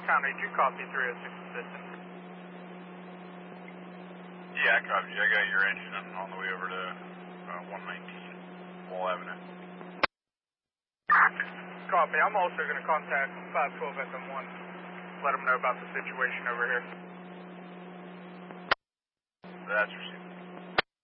County, did you copy 306 assistant? Yeah, I copied you. I got your engine on the way over to 119 Wall Avenue. Copy. I'm also going to contact 512 FM1. Let them know about the situation over here. That's received.